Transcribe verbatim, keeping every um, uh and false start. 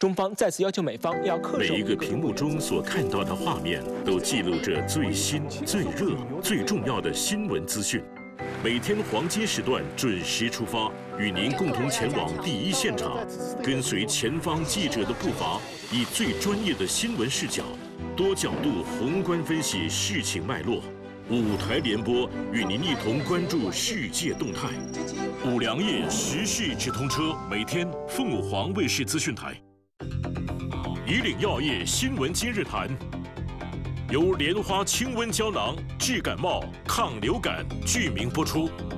中方再次要求美方要恪守。 每一个屏幕中所看到的画面，都记录着最新、最热、最重要的新闻资讯。每天黄金时段准时出发，与您共同前往第一现场，跟随前方记者的步伐，以最专业的新闻视角，多角度宏观分析事情脉络。五台联播与您一同关注世界动态。五粮液时事直通车，每天凤凰卫视资讯台。以岭药业新闻今日谈，由莲花清瘟胶囊治感冒、抗流感，剧名播出。